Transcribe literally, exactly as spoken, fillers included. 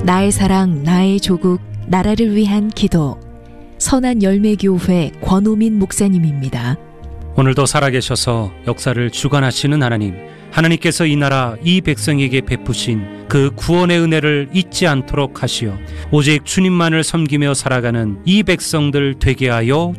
나의 사랑, 나의 조국, 나라를 위한 기도. 선한열매교회 권우민 목사님입니다. 오늘도 살아계셔서 역사를 주관하시는 하나님, 하나님께서 이 나라 이 백성에게 베푸신 그 구원의 은혜를 잊지 않도록 하시어 오직 주님만을 섬기며 살아가는 이 백성들 되게 하여